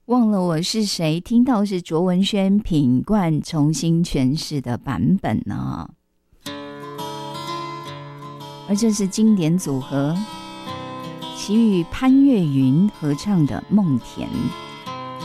忘了我是谁，听到是卓文萱品冠重新诠释的版本呢，而这是经典组合齐豫潘越云合唱的《梦田》。